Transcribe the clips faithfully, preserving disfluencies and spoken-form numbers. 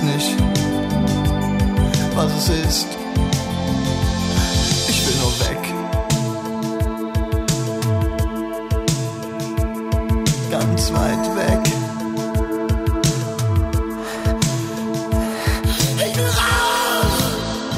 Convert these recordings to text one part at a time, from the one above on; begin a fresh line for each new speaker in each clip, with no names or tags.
nicht, was es ist. Ich will nur weg. Ganz weit weg. Ich will raus!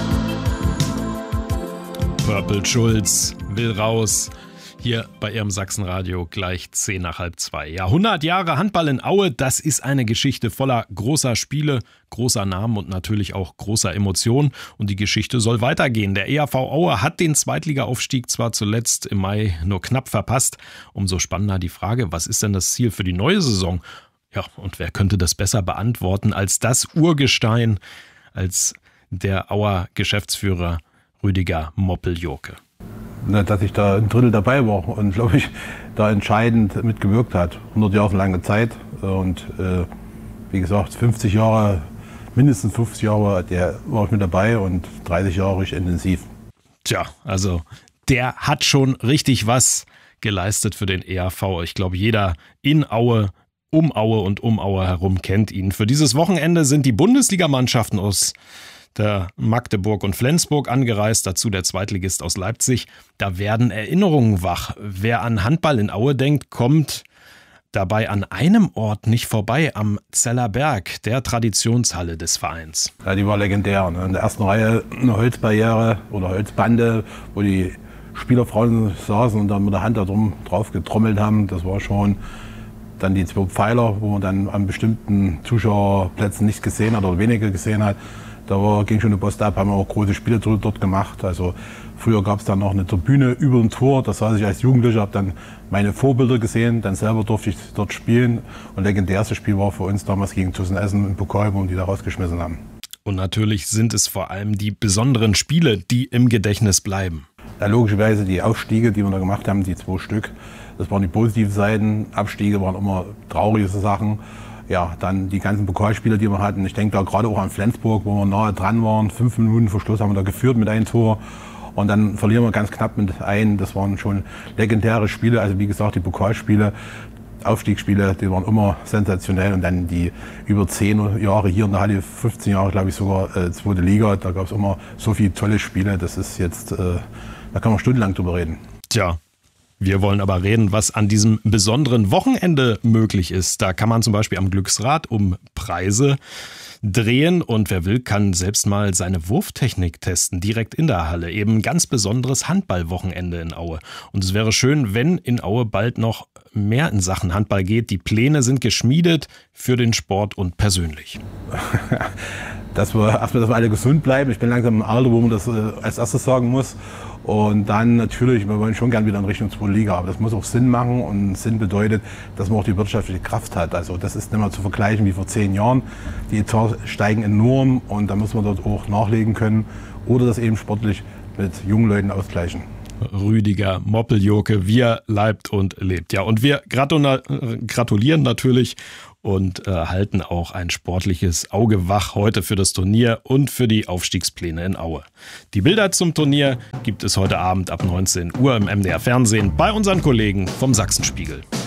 Purple Schulz will raus. Hier bei Ihrem Sachsenradio gleich zehn nach halb zwei. Ja, hundert Jahre Handball in Aue, das ist eine Geschichte voller großer Spiele, großer Namen und natürlich auch großer Emotionen. Und die Geschichte soll weitergehen. Der E A V Aue hat den Zweitligaaufstieg zwar zuletzt im Mai nur knapp verpasst. Umso spannender die Frage, was ist denn das Ziel für die neue Saison? Ja, und wer könnte das besser beantworten als das Urgestein, als der Auer Geschäftsführer Rüdiger Moppel-Joke?
Dass ich da ein Drittel dabei war und, glaube ich, da entscheidend mitgewirkt hat. hundert Jahre ist eine lange Zeit und äh, wie gesagt, fünfzig Jahre, mindestens fünfzig Jahre der war ich mit dabei und dreißig Jahre richtig intensiv.
Tja, also der hat schon richtig was geleistet für den E A V. Ich glaube, jeder in Aue, um Aue und um Aue herum kennt ihn. Für dieses Wochenende sind die Bundesligamannschaften aus der Magdeburg und Flensburg angereist, dazu der Zweitligist aus Leipzig. Da werden Erinnerungen wach. Wer an Handball in Aue denkt, kommt dabei an einem Ort nicht vorbei, am Zeller Berg, der Traditionshalle des Vereins.
Ja, die war legendär. Ne? In der ersten Reihe eine Holzbarriere oder Holzbande, wo die Spielerfrauen saßen und dann mit der Hand da drum, drauf getrommelt haben. Das war schon dann die zwei Pfeiler, wo man dann an bestimmten Zuschauerplätzen nichts gesehen hat oder weniger gesehen hat. Da war, ging schon eine Post ab, haben wir auch große Spiele dort gemacht. Also früher gab es dann noch eine Tribüne über dem Tor. Da saß ich als Jugendlicher, habe dann meine Vorbilder gesehen. Dann selber durfte ich dort spielen. Und legendärste Spiel war für uns damals gegen Tussen Essen im Pokal, wo wir die da rausgeschmissen haben.
Und natürlich sind es vor allem die besonderen Spiele, die im Gedächtnis bleiben.
Ja, logischerweise die Aufstiege, die wir da gemacht haben, die zwei Stück. Das waren die positiven Seiten. Abstiege waren immer traurige Sachen. Ja, dann die ganzen Pokalspiele, die wir hatten. Ich denke da gerade auch an Flensburg, wo wir nahe dran waren. Fünf Minuten vor Schluss haben wir da geführt mit einem Tor. Und dann verlieren wir ganz knapp mit ein. Das waren schon legendäre Spiele. Also wie gesagt, die Pokalspiele, Aufstiegsspiele, die waren immer sensationell. Und dann die über zehn Jahre hier in der Halle, fünfzehn Jahre glaube ich sogar, äh, zweite Liga. Da gab es immer so viele tolle Spiele. Das ist jetzt, äh, da kann man stundenlang drüber reden.
Tja. Wir wollen aber reden, was an diesem besonderen Wochenende möglich ist. Da kann man zum Beispiel am Glücksrad um Preise drehen und wer will, kann selbst mal seine Wurftechnik testen, direkt in der Halle. Eben ein ganz besonderes Handballwochenende in Aue. Und es wäre schön, wenn in Aue bald noch mehr in Sachen Handball geht. Die Pläne sind geschmiedet für den Sport und persönlich.
Dass wir erstmal, dass wir alle gesund bleiben. Ich bin langsam im Alter, wo man das äh, als erstes sagen muss. Und dann natürlich, wir wollen schon gerne wieder in Richtung zweite Liga, aber das muss auch Sinn machen und Sinn bedeutet, dass man auch die wirtschaftliche Kraft hat. Also das ist nicht mehr zu vergleichen wie vor zehn Jahren. Die Etats steigen enorm und da muss man dort auch nachlegen können oder das eben sportlich mit jungen Leuten ausgleichen.
Rüdiger Moppel-Joke, wie er leibt und lebt. Ja, und wir gratulieren natürlich und äh, halten auch ein sportliches Auge wach heute für das Turnier und für die Aufstiegspläne in Aue. Die Bilder zum Turnier gibt es heute Abend ab neunzehn Uhr im M D R Fernsehen bei unseren Kollegen vom Sachsenspiegel.